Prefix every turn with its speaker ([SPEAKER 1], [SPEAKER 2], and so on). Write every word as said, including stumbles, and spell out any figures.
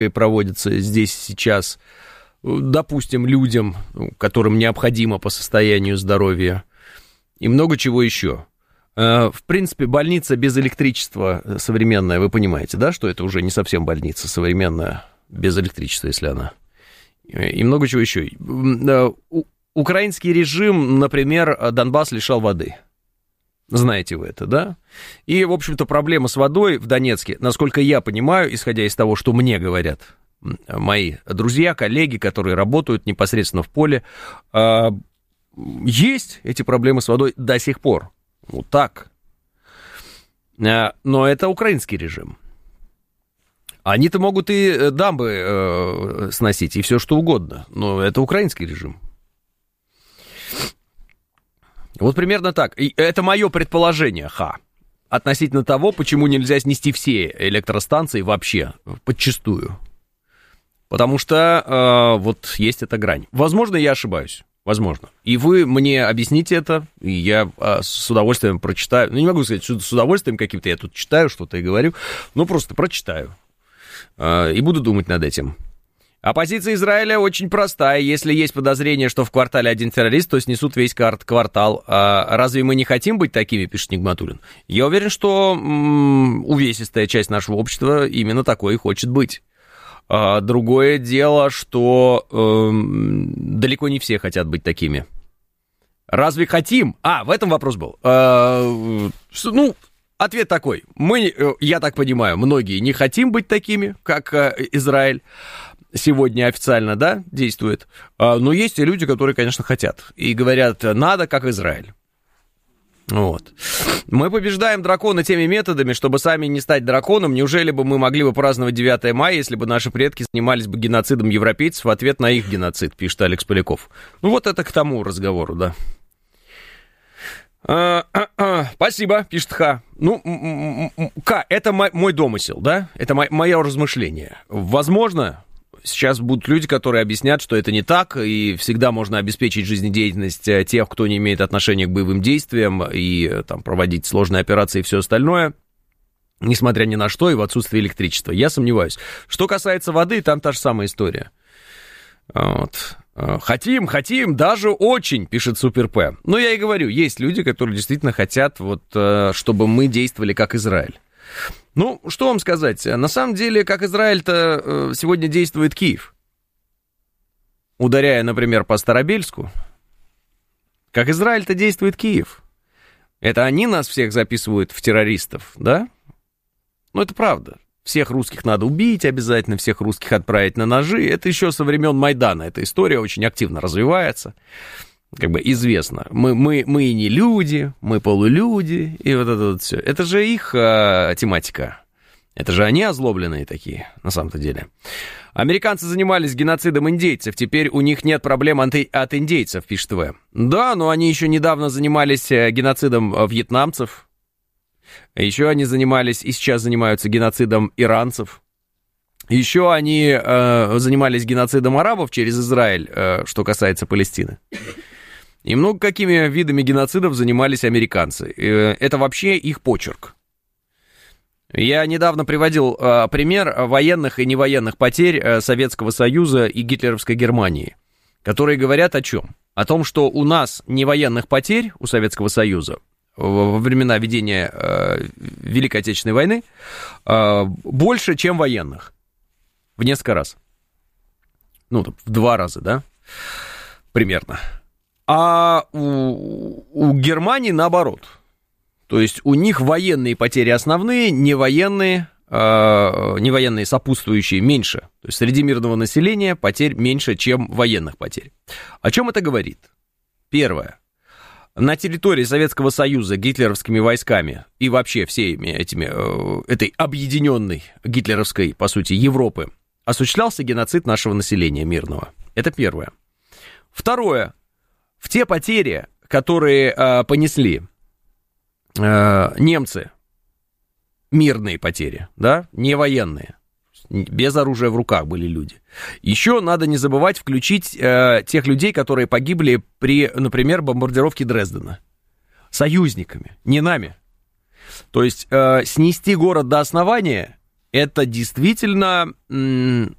[SPEAKER 1] проводится здесь сейчас, допустим, людям, которым необходимо по состоянию здоровья, и много чего еще. В принципе, больница без электричества современная, вы понимаете, да, что это уже не совсем больница современная, без электричества, если она. И много чего еще. Украинский режим, например, Донбасс лишал воды. Знаете вы это, да? И, в общем-то, проблема с водой в Донецке, насколько я понимаю, исходя из того, что мне говорят мои друзья, коллеги, которые работают непосредственно в поле, есть эти проблемы с водой до сих пор. Вот так. Но это украинский режим. Они-то могут и дамбы э, сносить, и все что угодно. Но это украинский режим. Вот примерно так. И это мое предположение, ха. Относительно того, почему нельзя снести все электростанции вообще, подчистую. Потому что э, вот есть эта грань. Возможно, я ошибаюсь. Возможно. И вы мне объясните это, и я а, с удовольствием прочитаю. Ну, не могу сказать, что с удовольствием каким-то я тут читаю что-то и говорю, но просто прочитаю. А, и буду думать над этим. А позиция Израиля очень простая. Если есть подозрение, что в квартале один террорист, то снесут весь квартал. А разве мы не хотим быть такими, пишет Нигматуллин? Я уверен, что м- увесистая часть нашего общества именно такой и хочет быть. А другое дело, что э, далеко не все хотят быть такими. Разве хотим? А, в этом вопрос был. Э, ну, ответ такой. Мы, я так понимаю, многие не хотим быть такими, как э, Израиль сегодня официально, да, действует. Э, но есть и люди, которые, конечно, хотят. И говорят, надо, как Израиль. Вот. Мы побеждаем дракона теми методами, чтобы сами не стать драконом. Неужели бы мы могли бы праздновать девятое мая, если бы наши предки занимались бы геноцидом европейцев в ответ на их геноцид, пишет Алекс Поляков. Ну вот это к тому разговору, да. А, а, а, спасибо, пишет Ха. Ну, К, это мой домысел, да? Это мое размышление. Возможно, сейчас будут люди, которые объяснят, что это не так, и всегда можно обеспечить жизнедеятельность тех, кто не имеет отношения к боевым действиям, и там, проводить сложные операции и все остальное, несмотря ни на что, и в отсутствие электричества. Я сомневаюсь. Что касается воды, там та же самая история. Вот. Хотим, хотим, даже очень, пишет Супер П. Но я и говорю, есть люди, которые действительно хотят, вот, чтобы мы действовали как Израиль. Ну, что вам сказать? На самом деле, как Израиль-то сегодня действует Киев. Ударяя, например, по Старобельску. Как Израиль-то действует Киев. Это они нас всех записывают в террористов, да? Ну, это правда. Всех русских надо убить обязательно, всех русских отправить на ножи. Это еще со времен Майдана. Эта история очень активно развивается. Как бы известно, мы, мы, мы и не люди, мы полулюди, и вот это вот все. Это же их а, тематика. Это же они озлобленные такие, на самом-то деле. Американцы занимались геноцидом индейцев, теперь у них нет проблем от, от индейцев, пишет В. Да, но они еще недавно занимались геноцидом вьетнамцев. Еще они занимались и сейчас занимаются геноцидом иранцев. Еще они э, занимались геноцидом арабов через Израиль, э, что касается Палестины. И много какими видами геноцидов занимались американцы. Это вообще их почерк. Я недавно приводил э, пример военных и невоенных потерь э, Советского Союза и гитлеровской Германии, которые говорят о чем? О том, что у нас невоенных потерь у Советского Союза во времена ведения э, Великой Отечественной войны э, больше, чем военных. В несколько раз. Ну, в два раза, да? Примерно. А у, у Германии наоборот. То есть у них военные потери основные, не военные, э, не военные сопутствующие меньше. То есть среди мирного населения потерь меньше, чем военных потерь. О чем это говорит? Первое. На территории Советского Союза гитлеровскими войсками и вообще всеми этими, э, этой объединенной гитлеровской, по сути, Европы осуществлялся геноцид нашего населения мирного. Это первое. Второе. В те потери, которые э, понесли э, немцы, мирные потери, да, не военные, без оружия в руках были люди. Еще надо не забывать включить э, тех людей, которые погибли при, например, бомбардировке Дрездена. Союзниками, не нами. То есть э, снести город до основания это действительно м,